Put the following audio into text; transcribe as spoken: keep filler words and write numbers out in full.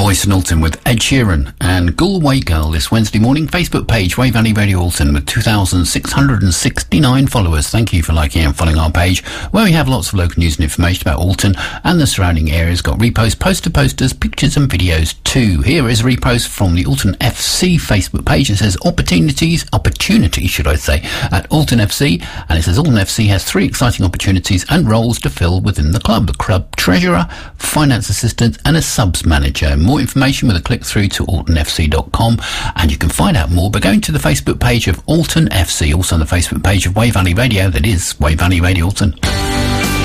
Voice in Alton with Ed Sheeran and Galway Girl this Wednesday morning. Facebook page, Way Valley Radio Alton, with two thousand six hundred sixty-nine followers. Thank you for liking and following our page, where we have lots of local news and information about Alton and the surrounding areas. Got reposts, poster posters, pictures and videos too. Here is a repost from the Alton F C Facebook page. It says opportunities, opportunities should I say, at Alton F C, and it says Alton F C has three exciting opportunities and roles to fill within the club: the club treasurer, finance assistant and a subs manager. More information with a click through to alton f c dot com, and you can find out more by going to the Facebook page of Alton F C, also on the Facebook page of Way Valley Radio, that is Way Valley Radio Alton.